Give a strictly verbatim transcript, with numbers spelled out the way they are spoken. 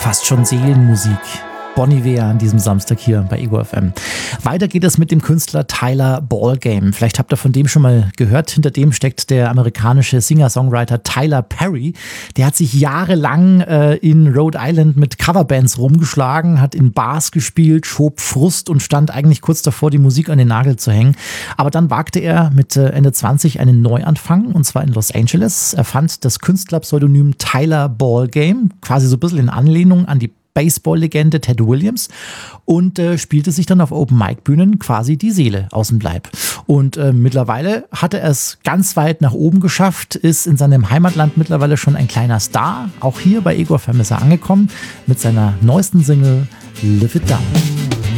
fast schon Seelenmusik. Bon Iver an diesem Samstag hier bei Ego F M. Weiter geht es mit dem Künstler Tyler Ballgame. Vielleicht habt ihr von dem schon mal gehört. Hinter dem steckt der amerikanische Singer-Songwriter Tyler Perry. Der hat sich jahrelang äh, in Rhode Island mit Coverbands rumgeschlagen, hat in Bars gespielt, schob Frust und stand eigentlich kurz davor, die Musik an den Nagel zu hängen. Aber dann wagte er mit äh, Ende zwanzig einen Neuanfang, und zwar in Los Angeles. Er fand das Künstlerpseudonym Tyler Ballgame, quasi so ein bisschen in Anlehnung an die Baseball-Legende Ted Williams, und äh, spielte sich dann auf Open-Mic-Bühnen quasi die Seele aus dem Leib. Und äh, mittlerweile hat er es ganz weit nach oben geschafft, ist in seinem Heimatland mittlerweile schon ein kleiner Star. Auch hier bei Ego F M ist er angekommen mit seiner neuesten Single Live It Down.